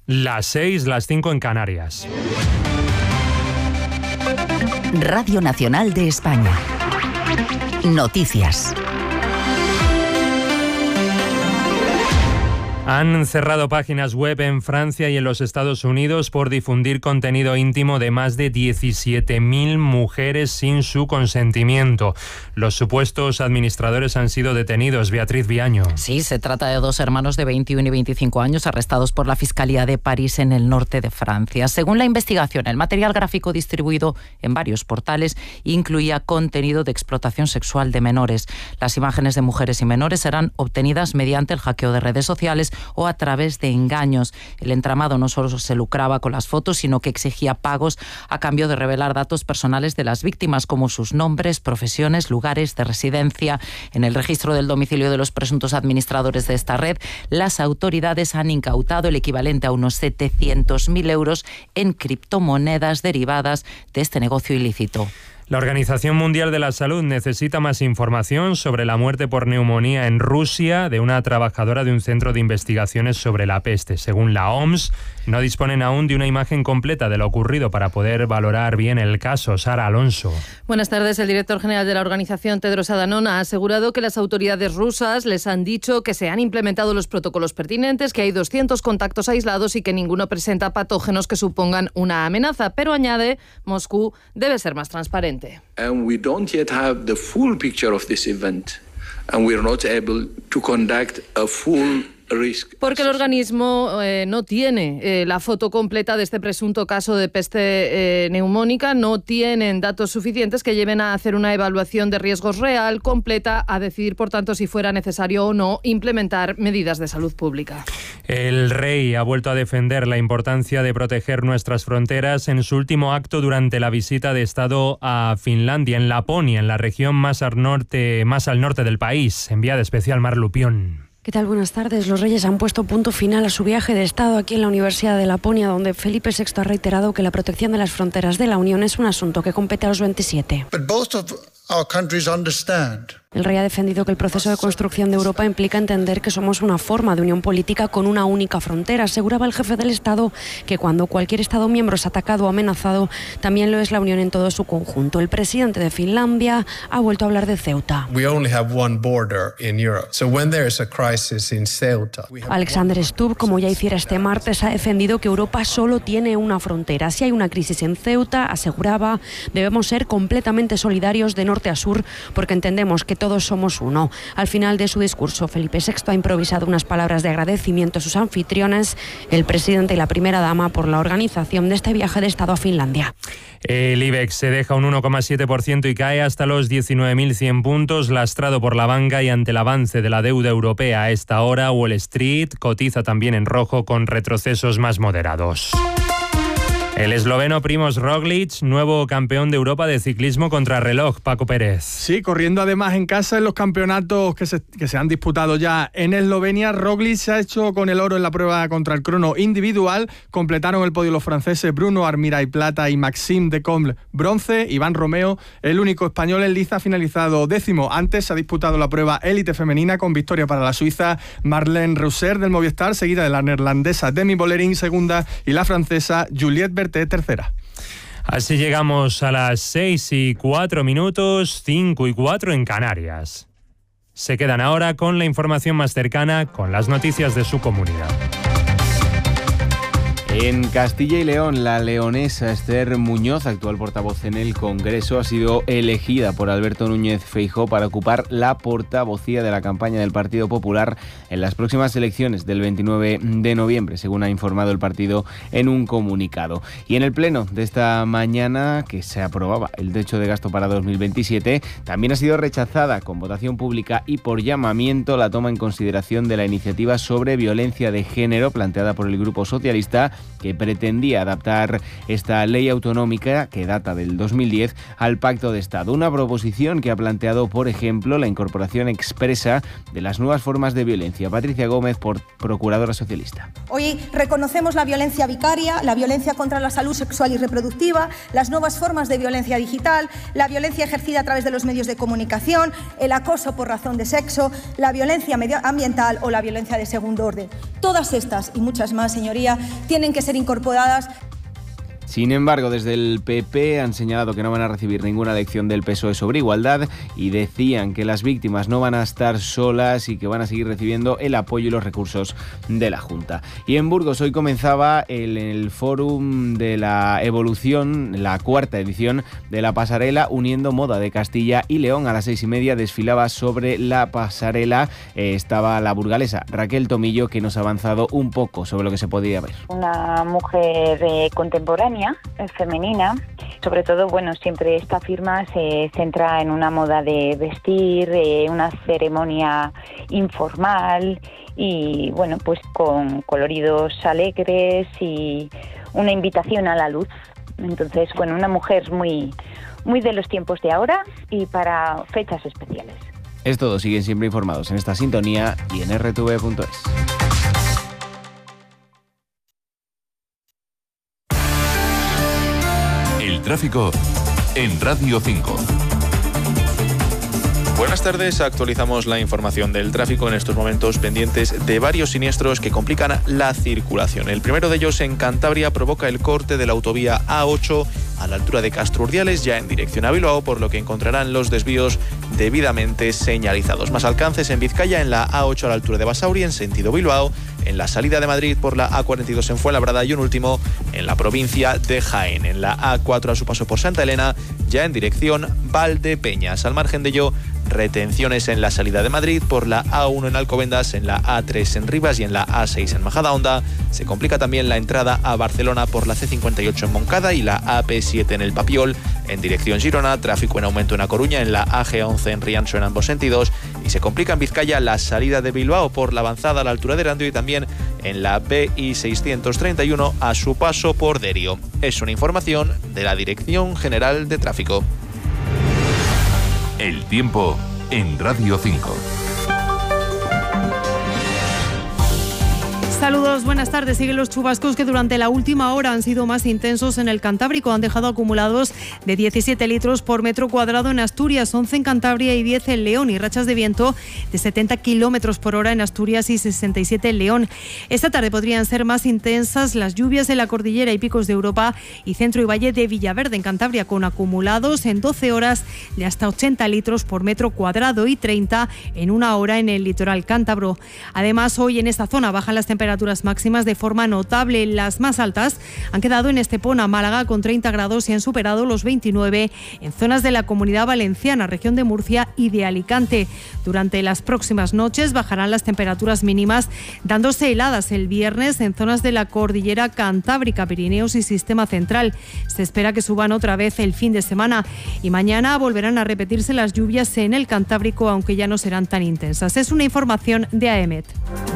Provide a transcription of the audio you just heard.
Las 6, las 5 en Canarias. Radio Nacional de España. Noticias. Han cerrado páginas web en Francia y en los Estados Unidos por difundir contenido íntimo de más de 17.000 mujeres sin su consentimiento. Los supuestos administradores han sido detenidos. Beatriz Viaño. Sí, se trata de dos hermanos de 21 y 25 años arrestados por la Fiscalía de París en el norte de Francia. Según la investigación, el material gráfico distribuido en varios portales incluía contenido de explotación sexual de menores. Las imágenes de mujeres y menores eran obtenidas mediante el hackeo de redes sociales o a través de engaños. El entramado no solo se lucraba con las fotos, sino que exigía pagos a cambio de revelar datos personales de las víctimas, como sus nombres, profesiones, lugares de residencia. En el registro del domicilio de los presuntos administradores de esta red, las autoridades han incautado el equivalente a unos 700.000 euros en criptomonedas derivadas de este negocio ilícito. La Organización Mundial de la Salud necesita más información sobre la muerte por neumonía en Rusia de una trabajadora de un centro de investigaciones sobre la peste. Según la OMS, no disponen aún de una imagen completa de lo ocurrido para poder valorar bien el caso. Sara Alonso. Buenas tardes. El director general de la organización, Tedros Adhanom, ha asegurado que las autoridades rusas les han dicho que se han implementado los protocolos pertinentes, que hay 200 contactos aislados y que ninguno presenta patógenos que supongan una amenaza. Pero añade, Moscú debe ser más transparente. And we don't yet have the full picture of this event, and we're not able to conduct a full porque el organismo no tiene la foto completa de este presunto caso de peste neumónica, no tienen datos suficientes que lleven a hacer una evaluación de riesgos real, completa, a decidir, por tanto, si fuera necesario o no implementar medidas de salud pública. El rey ha vuelto a defender la importancia de proteger nuestras fronteras en su último acto durante la visita de Estado a Finlandia, en Laponia, en la región más al norte del país. Enviada especial Mar Lupión. ¿Qué tal? Buenas tardes. Los reyes han puesto punto final a su viaje de Estado aquí en la Universidad de Laponia, donde Felipe VI ha reiterado que la protección de las fronteras de la Unión es un asunto que compete a los 27. El rey ha defendido que el proceso de construcción de Europa implica entender que somos una forma de unión política con una única frontera. Aseguraba el jefe del Estado que cuando cualquier Estado miembro es atacado o amenazado, también lo es la Unión en todo su conjunto. El presidente de Finlandia ha vuelto a hablar de Ceuta. Alexander Stubb, como ya hiciera este martes, ha defendido que Europa solo tiene una frontera. Si hay una crisis en Ceuta, aseguraba, debemos ser completamente solidarios de norte a sur, porque entendemos que todos somos uno. Al final de su discurso, Felipe VI ha improvisado unas palabras de agradecimiento a sus anfitriones, el presidente y la primera dama, por la organización de este viaje de Estado a Finlandia. El IBEX se deja un 1,7% y cae hasta los 19.100 puntos, lastrado por la banca y ante el avance de la deuda europea. A esta hora, Wall Street cotiza también en rojo con retrocesos más moderados. El esloveno Primož Roglič, nuevo campeón de Europa de ciclismo contrarreloj. Paco Pérez. Sí, corriendo además en casa en los campeonatos que se han disputado ya en Eslovenia. Roglič se ha hecho con el oro en la prueba contra el crono individual. Completaron el podio los franceses Bruno Armirail plata y Maxime de Comble bronce. Iván Romeo, el único español en liza, ha finalizado 10º. Antes se ha disputado la prueba élite femenina con victoria para la suiza Marlene Reusser del Movistar, seguida de la neerlandesa Demi Vollering, segunda, y la francesa Juliette Berthet, tercera. Así llegamos a las 6:04, 5:04 en Canarias. Se quedan ahora con la información más cercana, con las noticias de su comunidad. En Castilla y León, la leonesa Esther Muñoz, actual portavoz en el Congreso, ha sido elegida por Alberto Núñez Feijóo para ocupar la portavocía de la campaña del Partido Popular en las próximas elecciones del 29 de noviembre, según ha informado el partido en un comunicado. Y en el pleno de esta mañana, que se aprobaba el techo de gasto para 2027, también ha sido rechazada con votación pública y por llamamiento la toma en consideración de la iniciativa sobre violencia de género planteada por el Grupo Socialista que pretendía adaptar esta ley autonómica, que data del 2010, al Pacto de Estado. Una proposición que ha planteado, por ejemplo, la incorporación expresa de las nuevas formas de violencia. Patricia Gómez, procuradora socialista. Hoy reconocemos la violencia vicaria, la violencia contra la salud sexual y reproductiva, las nuevas formas de violencia digital, la violencia ejercida a través de los medios de comunicación, el acoso por razón de sexo, la violencia medioambiental o la violencia de segundo orden. Todas estas y muchas más, señoría, tienen que ser incorporadas. Sin embargo, desde el PP han señalado que no van a recibir ninguna lección del PSOE sobre igualdad y decían que las víctimas no van a estar solas y que van a seguir recibiendo el apoyo y los recursos de la Junta. Y en Burgos hoy comenzaba el Fórum de la Evolución, la 4ª edición de la pasarela Uniendo Moda de Castilla y León. A las 6:30 desfilaba sobre la pasarela, estaba la burgalesa Raquel Tomillo, que nos ha avanzado un poco sobre lo que se podía ver. Una mujer contemporánea, femenina, sobre todo, siempre esta firma se centra en una moda de vestir, una ceremonia informal y, pues con coloridos alegres y una invitación a la luz. Entonces, una mujer muy, muy de los tiempos de ahora y para fechas especiales. Es todo, siguen siempre informados en esta sintonía y en rtv.es. Tráfico en Radio 5. Buenas tardes, actualizamos la información del tráfico en estos momentos pendientes de varios siniestros que complican la circulación. El primero de ellos en Cantabria provoca el corte de la autovía A8 a la altura de Castro Urdiales, ya en dirección a Bilbao, por lo que encontrarán los desvíos debidamente señalizados. Más alcances en Vizcaya, en la A8 a la altura de Basauri, en sentido Bilbao, en la salida de Madrid por la A42 en Fuenlabrada y un último en la provincia de Jaén, en la A4 a su paso por Santa Elena, ya en dirección Valdepeñas. Al margen de ello, retenciones en la salida de Madrid por la A1 en Alcobendas, en la A3 en Rivas y en la A6 en Majadahonda. Se complica también la entrada a Barcelona por la C58 en Moncada y la AP7 en El Papiol, en dirección Girona. Tráfico en aumento en A Coruña, en la AG11 en Rianxo en ambos sentidos. Y se complica en Vizcaya la salida de Bilbao por la avanzada a la altura de Erandio y también en la BI 631 a su paso por Derio. Es una información de la Dirección General de Tráfico. El tiempo en Radio 5. Saludos, buenas tardes. Siguen los chubascos que durante la última hora han sido más intensos en el Cantábrico. Han dejado acumulados de 17 litros por metro cuadrado en Asturias, 11 en Cantabria y 10 en León, y rachas de viento de 70 kilómetros por hora en Asturias y 67 en León. Esta tarde podrían ser más intensas las lluvias en la cordillera y picos de Europa y centro y valle de Villaverde en Cantabria, con acumulados en 12 horas de hasta 80 litros por metro cuadrado y 30 en una hora en el litoral cántabro. Además, hoy en esta zona bajan las temperaturas máximas de forma notable. Las más altas han quedado en Estepona, Málaga, con 30 grados y han superado los 29 en zonas de la Comunidad Valenciana, región de Murcia y de Alicante. Durante las próximas noches bajarán las temperaturas mínimas, dándose heladas el viernes en zonas de la cordillera cantábrica, Pirineos y Sistema Central. Se espera que suban otra vez el fin de semana y mañana volverán a repetirse las lluvias en el Cantábrico, aunque ya no serán tan intensas. Es una información de AEMET.